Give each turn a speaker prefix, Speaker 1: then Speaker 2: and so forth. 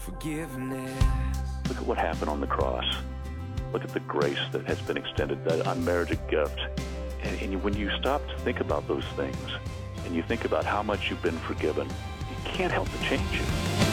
Speaker 1: forgiveness.
Speaker 2: Look at what happened on the cross. Look at the grace that has been extended, that unmerited gift. And when you stop to think about those things, and you think about how much you've been forgiven, it can't help but change you.